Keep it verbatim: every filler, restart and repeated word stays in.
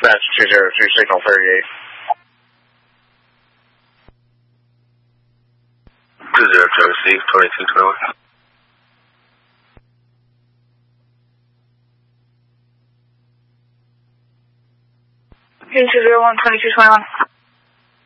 Dispatch two zero two, signal thirty-eight. two zero two, receive twenty-two twenty-one. two zero one, twenty-two twenty-one.